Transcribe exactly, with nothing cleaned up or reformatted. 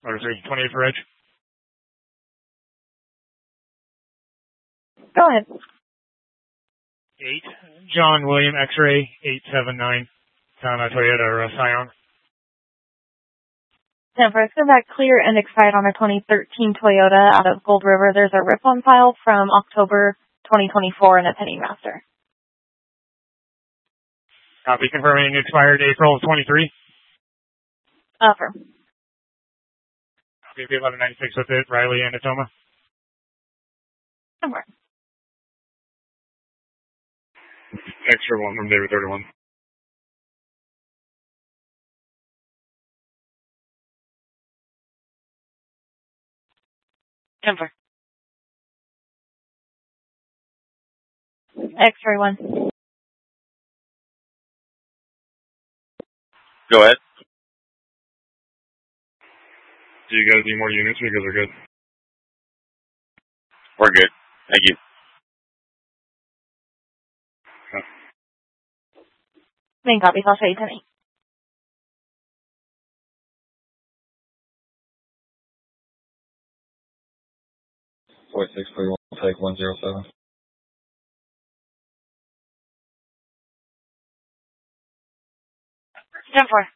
Order three, twenty-eight for Reg. Go ahead. eight, John William X-Ray, eight seven nine, on a Toyota Scion. ten four, let's go back clear and expired on a twenty thirteen Toyota out of Gold River. There's a rip on file from October twenty twenty-four and a pending master. Copy, confirming expired April of twenty-three. Affirm. Copy, eleven ninety-six with it, Riley and Atoma. ten four. Extra one from David thirty-one. ten four. X-ray one. Go ahead. Do you guys need more units because we're good? We're good. Thank you. Huh. Main copies. I'll show you ten eight. Four six three one. Take one zero seven. ten four.